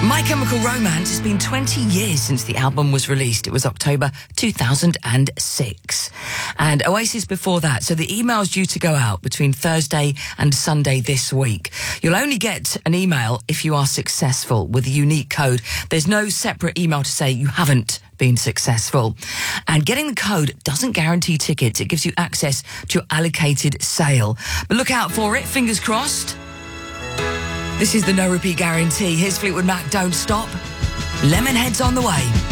My Chemical Romance, has been 20 years since the album was released. It was October 2006. And Oasis before that. So the email's due to go out between Thursday and Sunday this week. You'll only get an email if you are successful with a unique code. There's no separate email to say you haven't been successful. And getting the code doesn't guarantee tickets. It gives you access to your allocated sale. But look out for it, fingers crossed. This is the no repeat guarantee. Here's Fleetwood Mac, Don't Stop. Lemonhead's on the way.